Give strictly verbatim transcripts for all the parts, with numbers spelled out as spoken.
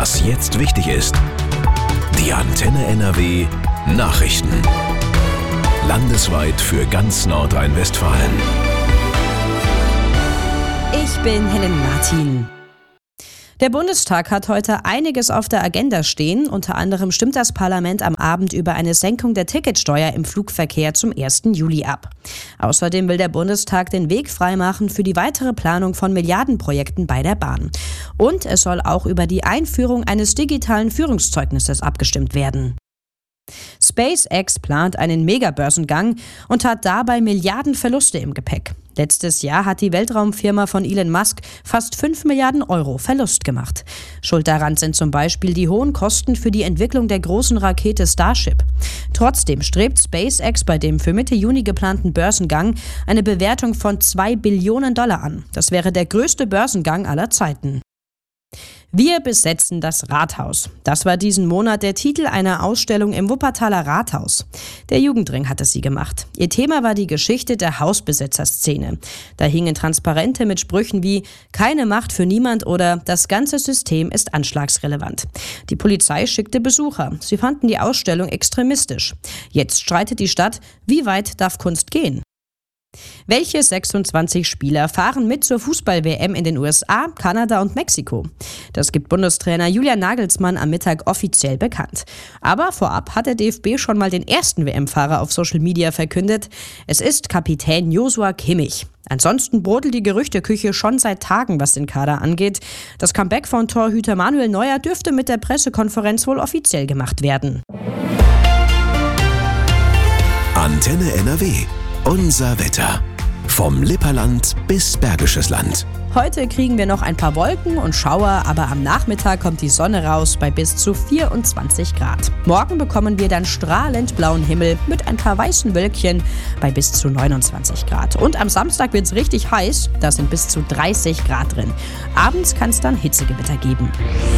Was jetzt wichtig ist. Die Antenne N R W Nachrichten. Landesweit für ganz Nordrhein-Westfalen. Ich bin Helen Martin. Der Bundestag hat heute einiges auf der Agenda stehen. Unter anderem stimmt das Parlament am Abend über eine Senkung der Ticketsteuer im Flugverkehr zum ersten Juli ab. Außerdem will der Bundestag den Weg freimachen für die weitere Planung von Milliardenprojekten bei der Bahn. Und es soll auch über die Einführung eines digitalen Führungszeugnisses abgestimmt werden. SpaceX plant einen Megabörsengang und hat dabei Milliardenverluste im Gepäck. Letztes Jahr hat die Weltraumfirma von Elon Musk fast fünf Milliarden Euro Verlust gemacht. Schuld daran sind zum Beispiel die hohen Kosten für die Entwicklung der großen Rakete Starship. Trotzdem strebt SpaceX bei dem für Mitte Juni geplanten Börsengang eine Bewertung von zwei Billionen Dollar an. Das wäre der größte Börsengang aller Zeiten. Wir besetzen das Rathaus. Das war diesen Monat der Titel einer Ausstellung im Wuppertaler Rathaus. Der Jugendring hatte sie gemacht. Ihr Thema war die Geschichte der Hausbesetzerszene. Da hingen Transparente mit Sprüchen wie „Keine Macht für niemand" oder „Das ganze System ist anschlagsrelevant". Die Polizei schickte Besucher. Sie fanden die Ausstellung extremistisch. Jetzt streitet die Stadt, wie weit darf Kunst gehen? Welche sechsundzwanzig Spieler fahren mit zur Fußball-W M in den U S A, Kanada und Mexiko? Das gibt Bundestrainer Julian Nagelsmann am Mittag offiziell bekannt. Aber vorab hat der D F B schon mal den ersten W M-Fahrer auf Social Media verkündet. Es ist Kapitän Joshua Kimmich. Ansonsten brodelt die Gerüchteküche schon seit Tagen, was den Kader angeht. Das Comeback von Torhüter Manuel Neuer dürfte mit der Pressekonferenz wohl offiziell gemacht werden. Antenne N R W. Unser Wetter. Vom Lipperland bis Bergisches Land. Heute kriegen wir noch ein paar Wolken und Schauer, aber am Nachmittag kommt die Sonne raus bei bis zu vierundzwanzig Grad. Morgen bekommen wir dann strahlend blauen Himmel mit ein paar weißen Wölkchen bei bis zu neunundzwanzig Grad. Und am Samstag wird es richtig heiß, da sind bis zu dreißig Grad drin. Abends kann es dann Hitzegewitter geben.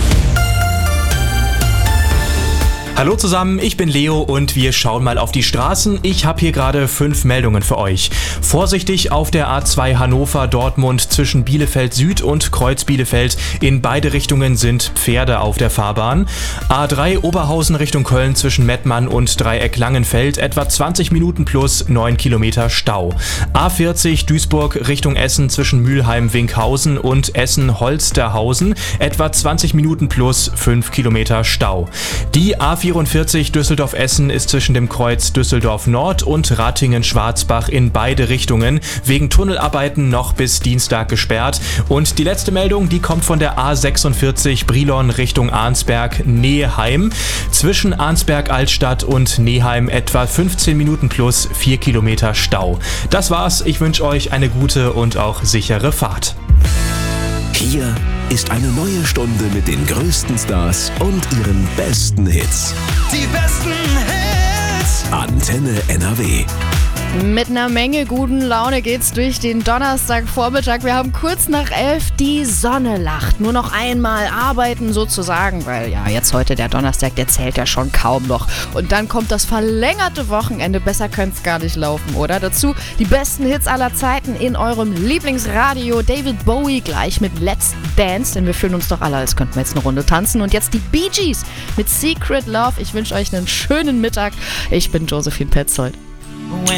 Hallo zusammen, ich bin Leo und wir schauen mal auf die Straßen. Ich habe hier gerade fünf Meldungen für euch. Vorsichtig auf der A zwei Hannover-Dortmund zwischen Bielefeld Süd und Kreuz Bielefeld. In beide Richtungen sind Pferde auf der Fahrbahn. A drei Oberhausen Richtung Köln zwischen Mettmann und Dreieck Langenfeld. Etwa zwanzig Minuten plus neun Kilometer Stau. A vierzig Duisburg Richtung Essen zwischen Mülheim-Winkhausen und Essen-Holsterhausen. Etwa zwanzig Minuten plus fünf Kilometer Stau. Die A vierundvierzig Düsseldorf-Essen ist zwischen dem Kreuz Düsseldorf Nord und Ratingen-Schwarzbach in beide Richtungen wegen Tunnelarbeiten noch bis Dienstag gesperrt. Und die letzte Meldung, die kommt von der A sechsundvierzig Brilon Richtung Arnsberg-Neheim. Zwischen Arnsberg-Altstadt und Neheim etwa fünfzehn Minuten plus vier Kilometer Stau. Das war's, ich wünsche euch eine gute und auch sichere Fahrt. Hier ist eine neue Stunde mit den größten Stars und ihren besten Hits. Die besten Hits. Antenne N R W. Mit einer Menge guten Laune geht's durch den Donnerstagvormittag. Wir haben kurz nach elf, die Sonne lacht. Nur noch einmal arbeiten sozusagen, weil ja jetzt heute der Donnerstag, der zählt ja schon kaum noch. Und dann kommt das verlängerte Wochenende. Besser könnte es gar nicht laufen, oder? Dazu die besten Hits aller Zeiten in eurem Lieblingsradio. David Bowie gleich mit Let's Dance, denn wir fühlen uns doch alle, als könnten wir jetzt eine Runde tanzen. Und jetzt die Bee Gees mit Secret Love. Ich wünsche euch einen schönen Mittag. Ich bin Josephine Petzold.